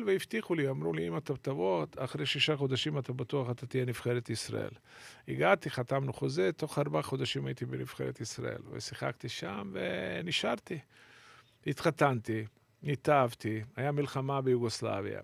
והבטיחו לי, אמרו לי, אם אתה תבוא, אחרי 6 חודשים אתה בטוח, אתה תהיה נבחרת ישראל. הגעתי, חתמנו חוזה, תוך 4 חודשים הייתי בנבחרת ישראל, ושיחקתי שם ונשארתי. התחתנתי, התאהבתי, היה מלחמה ביוגוסלביה,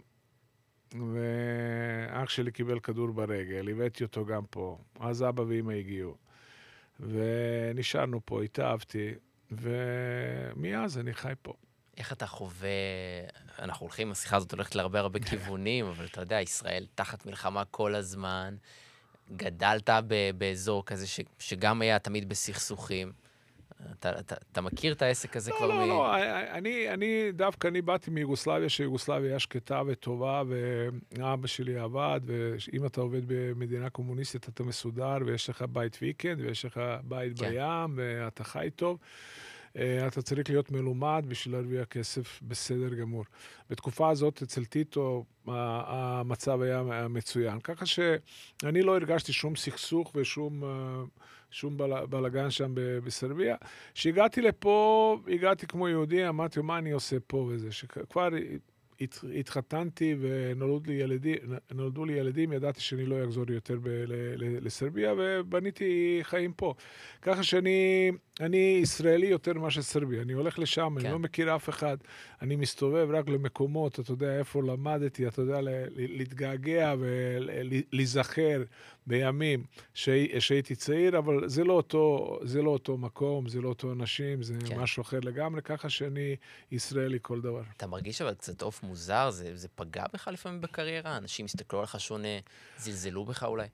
ואח שלי קיבל כדור ברגל, הבאתי אותו גם פה, אז אבא ואמא הגיעו, ונשארנו פה, התאהבתי, ומאז אני חי פה. איך אתה חווה, אנחנו הולכים, השיחה הזאת הולכת להרבה כיוונים, אבל אתה יודע, ישראל תחת מלחמה כל הזמן, גדלת באזור כזה שגם היה תמיד בסכסוכים. אתה מכיר את העסק הזה כבר? לא, אני באתי מיוגוסלביה, שיוגוסלביה היה שקטה וטובה, ואבא שלי עבד, ואם אתה עובד במדינה קומוניסטית, אתה מסודר, ויש לך בית ויקנד, ויש לך בית בים, ואתה חי טוב. אתה צריך להיות מלומד בשביל להרוויח כסף בסדר גמור. בתקופה הזאת אצל טיטו המצב היה מצוין. ככה שאני לא הרגשתי שום סכסוך ושום בלגן שם בסרביה. כשהגעתי לפה, הגעתי כמו יהודי, אמרתי, מה אני עושה פה וזה? שכבר התחתנתי ונולדו לי ילדים, ידעתי שאני לא אחזור יותר לסרביה, ובניתי חיים פה. ככה אני ישראלי יותר ממה שסרבי. אני הולך לשם, אני לא מכיר אף אחד. אני מסתובב רק למקומות, אתה יודע איפה למדתי, אתה יודע להתגעגע ולהיזכר בימים שהייתי צעיר, אבל זה לא אותו מקום, זה לא אותו אנשים, זה משהו אחר לגמרי, ככה שאני ישראלי כל דבר. אתה מרגיש אבל קצת עוף מוזר, זה פגע בך לפעמים בקריירה? אנשים הסתכלו עליך שונה, זלזלו בך אולי?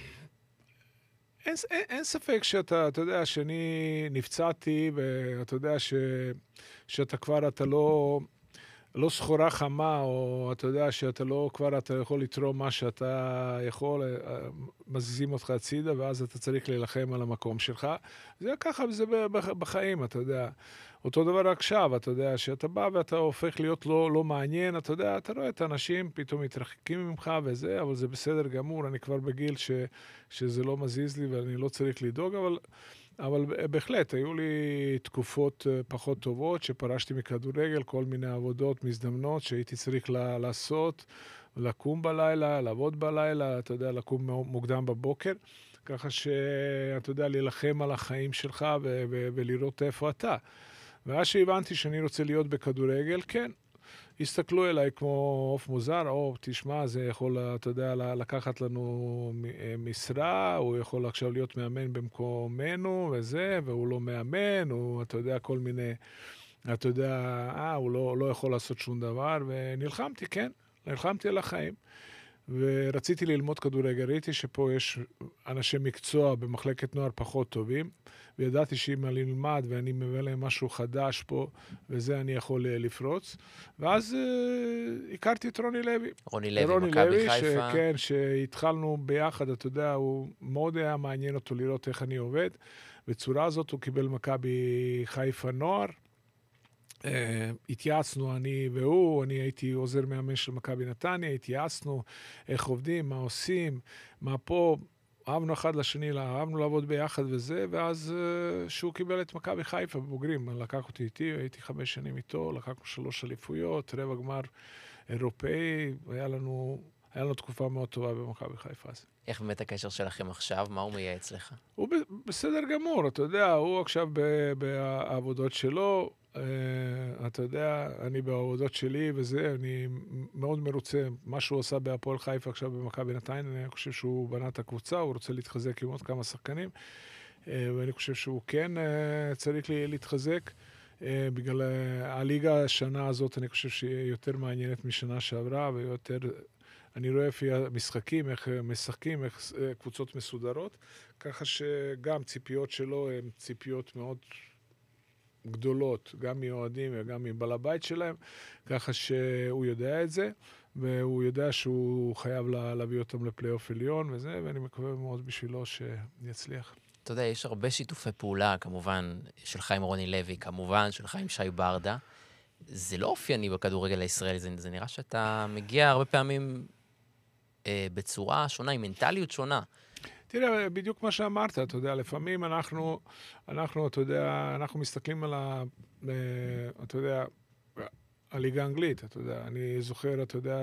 אין ספק שאתה יודע, שאני נפצעתי, ואתה יודע שאתה כבר, אתה לא סחורה חמה, או אתה יודע שאתה לא, כבר אתה יכול לתרום מה שאתה יכול, מזיזים אותך הצידה, ואז אתה צריך להילחם על המקום שלך. זה ככה, זה בחיים, אתה יודע. אותו דבר עכשיו, אתה יודע, שאתה בא ואתה הופך להיות לא מעניין, אתה יודע, אתה רואה את האנשים, פתאום מתרחקים ממך וזה, אבל זה בסדר גמור, אני כבר בגיל שזה לא מזיז לי ואני לא צריך לדאוג, אבל בהחלט, היו לי תקופות פחות טובות, שפרשתי מכדורגל, כל מיני עבודות מזדמנות שהייתי צריך לעשות, לקום בלילה, לעבוד בלילה, אתה יודע, לקום מוקדם בבוקר, ככה שאתה יודע, להילחם על החיים שלך ולראות איפה אתה. ואז שהבנתי שאני רוצה להיות בכדורגל, כן, הסתכלו אליי כמו עוף מוזר, או תשמע, זה יכול, אתה יודע, לקחת לנו משרה, הוא יכול עכשיו להיות מאמן במקומנו וזה, והוא לא מאמן, הוא, אתה יודע, כל מיני, אתה יודע, הוא לא יכול לעשות שום דבר, ונלחמתי, כן, נלחמתי על החיים. ורציתי ללמוד כדורגל, ראיתי שפה יש אנשי מקצוע במחלקת נוער פחות טובים, וידעתי שאם אני אלמד ואני מביא להם משהו חדש פה, וזה אני יכול לפרוץ. ואז הכרתי את רוני לוי. רוני לוי, מכבי חיפה. כן, שהתחלנו ביחד, אתה יודע, הוא מאוד היה מעניין אותו לראות איך אני עובד. בצורה הזאת הוא קיבל מכבי חיפה נוער. התייעצנו אני והוא, אני הייתי עוזר מאמן של מכבי נתניה, התייעצנו איך עובדים, מה עושים, מה פה, אהבנו אחד לשני, אהבנו לעבוד ביחד וזה, ואז שהוא קיבל את מכבי חיפה בבוגרים, לקח אותי איתי, הייתי 5 שנים איתו, לקחנו 3 אליפויות, רבע גמר אירופאי, היה לנו תקופה מאוד טובה במכבי חיפה. איך באמת הקשר שלכם עכשיו? מה הוא מייעץ לך? הוא בסדר גמור, אתה יודע, הוא עכשיו בעבודות שלו, אתה יודע, אני בעבודות שלי וזה, אני מאוד מרוצה. מה שהוא עושה בהפועל חיפה עכשיו במכבי נתניה, אני חושב שהוא בנה את הקבוצה, הוא רוצה להתחזק עם עוד כמה שחקנים, ואני חושב שהוא כן צריך להתחזק. בגלל הליגה השנה הזאת, אני חושב שהיא יותר מעניינת משנה שעברה, ויותר, אני רואה לפי המשחקים, איך משחקים, איך קבוצות מסודרות, ככה שגם ציפיות שלו הן ציפיות מאוד גדולות, גם מאוהדים וגם מבעל הבית שלהם, ככה שהוא יודע את זה, והוא יודע שהוא חייב להביא אותם לפלייאוף עליון וזה, ואני מקווה מאוד בשבילו שיצליח. אתה יודע, יש הרבה שיתופי פעולה, כמובן, שלך עם רוני לוי, כמובן, שלך עם שי ברדה. זה לא אופייני בכדורגל הישראלי, זה נראה שאתה מגיע הרבה פעמים בצורה שונה, עם מנטליות שונה. תראה, בדיוק מה שאמרת, אתה יודע, לפעמים אנחנו, אתה יודע, אנחנו מסתכלים על אתה יודע, הליגה האנגלית, אתה יודע, אני זוכר, אתה יודע,